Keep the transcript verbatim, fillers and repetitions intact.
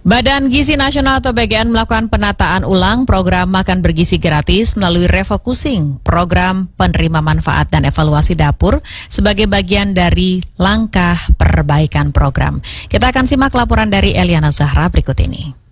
Badan Gizi Nasional atau B G N melakukan penataan ulang program makan bergizi gratis melalui refocusing program penerima manfaat dan evaluasi dapur sebagai bagian dari langkah perbaikan program. Kita akan simak laporan dari Eliana Zahra berikut ini.